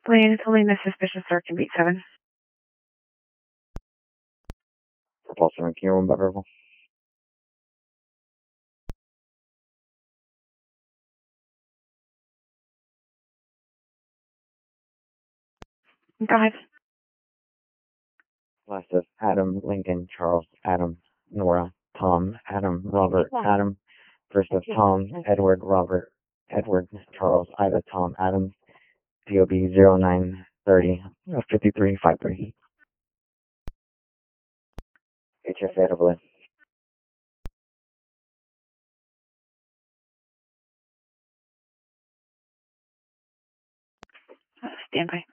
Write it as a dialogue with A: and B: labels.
A: Plane holding the suspicious search in beat 7.
B: Propulsion, can you room verbal?
A: Go ahead.
B: Last is Adam, Lincoln, Charles, Adam, Nora, Tom, Adam, Robert, Adam. First is Tom, Edward, Robert, Edward, Charles, Ida, Tom, Adam. DOB 0930 5353. HFA double.
A: Stand by.